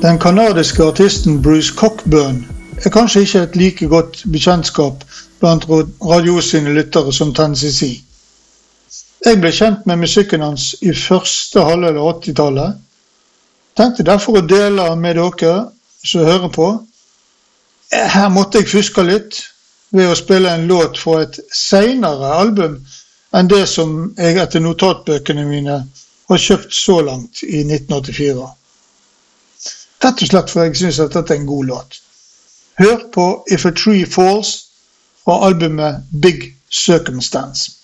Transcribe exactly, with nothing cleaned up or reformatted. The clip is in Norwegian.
Den kanadiske artisten Bruce Cockburn er kanskje ikke et like godt bekjentskap blant radio sine lyttere som Tennessee. Jeg ble kjent med musikken hans i første halvdel av åttitallet. Tenkte derfor å dele med dere som hører på. Her måtte jeg fuske litt ved å spille en låt fra et senere album enn det som jeg etter notatbøkene mine har kjøpt så langt i nitten åttifire. Rett og slett for jeg synes at dette er en god låt. Hør på If a Tree Falls fra albumet Big Circumstance.